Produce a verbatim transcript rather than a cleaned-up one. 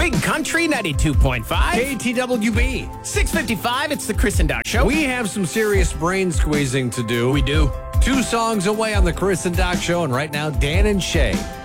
Big Country ninety-two point five. K T W B. six fifty-five, it's the Chris and Doc Show. We have some serious brain squeezing to do. We do. Two songs away on the Chris and Doc Show, and right now, Dan and Shay